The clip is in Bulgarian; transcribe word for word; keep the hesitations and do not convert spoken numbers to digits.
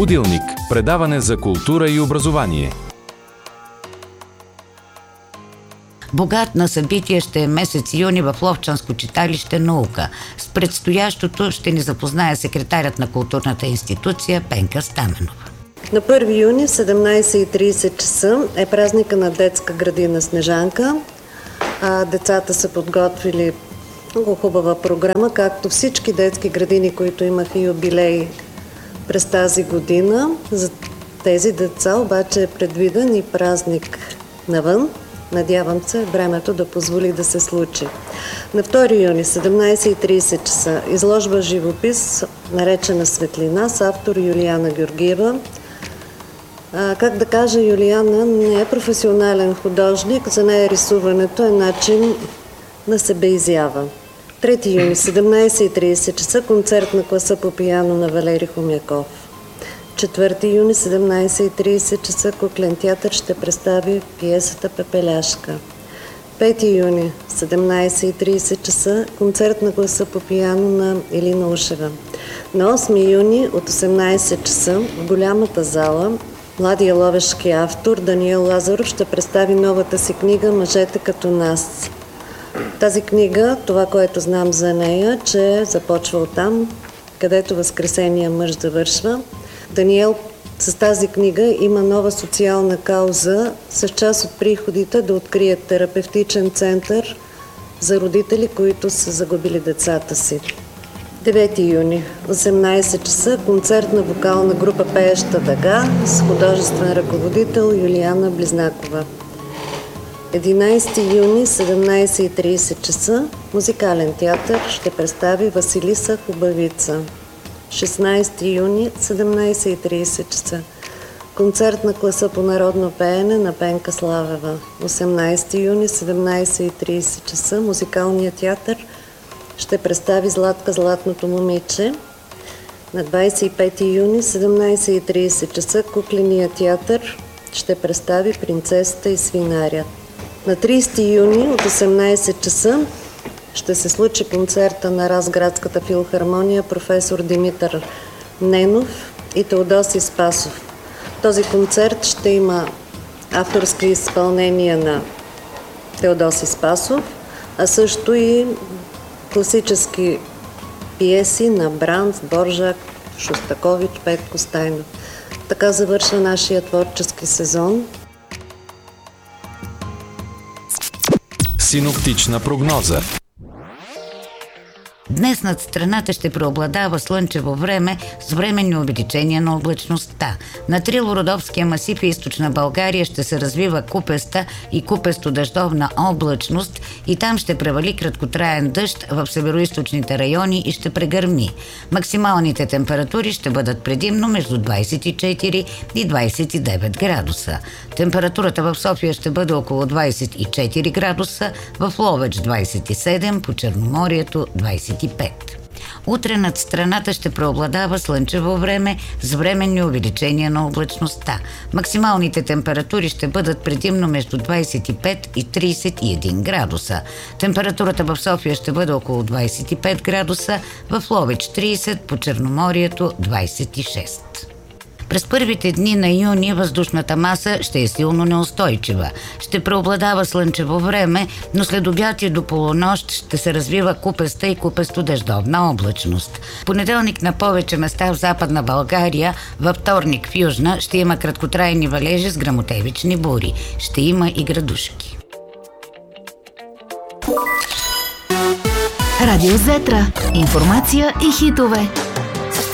Будилник – предаване за култура и образование. Богат на събития ще е месец юни в Ловчанско читалище «Наука». С предстоящото ще ни запознае секретарят на културната институция Пенка Стаменова. На първи юни в седемнайсет и трийсет часа е празника на детска градина Снежанка. А, децата са подготвили много хубава програма, както всички детски градини, които имаха юбилей през тази година. За тези деца обаче е предвиден и празник навън. Надявам се времето да позволи да се случи. На втори юни, седемнайсет и трийсет часа, изложба живопис, наречена Светлина, с автор Юлияна Георгиева. А, как да кажа, Юлияна не е професионален художник, за нея рисуването е начин на себеизява. трети юни, седемнайсет и трийсет часа, концерт на класа по пиано на Валери Хомяков. четвърти юни, седемнайсет и трийсет часа, Куклен театър ще представи пиесата Пепеляшка. пети юни, седемнайсет и трийсет часа, концерт на гласа по пиано на Илина Ушева. На осми юни от осемнайсет часа в голямата зала младия ловешки автор Даниел Лазаров ще представи новата си книга «Мъжете като нас». Тази книга, това, което знам за нея, че започва оттам, където Възкресения мъж завършва. Даниел с тази книга има нова социална кауза с част от приходите да открият терапевтичен център за родители, които са загубили децата си. девети юни, осемнайсет часа, концерт на вокална група Пееща дъга с художествен ръководител Юлияна Близнакова. единайсети юни, седемнайсет и трийсет часа, музикален театър ще представи Василиса Хубавица. шестнайсети юни, седемнайсет и трийсет часа, концерт на класа по народно пеене на Пенка Славева. осемнайсети юни, седемнайсет и трийсет часа, музикалният театър ще представи Златка Златното момиче. На двайсет и пети юни, седемнайсет и трийсет часа, Кукленият театър ще представи Принцесата и свинарят. На трийсети юни от осемнайсет часа ще се случи концерта на Разградската филхармония професор Димитър Ненов и Теодоси Спасов. Този концерт ще има авторски изпълнения на Теодоси Спасов, а също и класически пиеси на Бранц, Боржак, Шостакович, Петко Стайнов. Така завършва нашия творчески сезон. Синоптична прогноза. Днес над страната ще преобладава слънчево време с временни увеличения на облачността. На Трило-Родопския масив и източна България ще се развива купеста и купесто-дъждовна облачност и там ще превали краткотраен дъжд в североизточните райони и ще прегърми. Максималните температури ще бъдат предимно между двайсет и четири и двайсет и девет градуса. Температурата в София ще бъде около двайсет и четири градуса, в Ловеч двайсет и седем, по Черноморието двайсет и пет. Утре над страната ще преобладава слънчево време с временни увеличения на облачността. Максималните температури ще бъдат предимно между двайсет и пет и трийсет и един градуса. Температурата в София ще бъде около двайсет и пет градуса, в Ловеч трийсет, по Черноморието двайсет и шест. През първите дни на юни въздушната маса ще е силно неустойчива. Ще преобладава слънчево време, но след обяд и до полунощ ще се развива купеста и купесто-дъждовна облачност. Понеделник на повече места в Западна България, във вторник в Южна ще има краткотрайни валежи с гръмотевични бури. Ще има и градушки. Радио Зетра. Информация и хитове.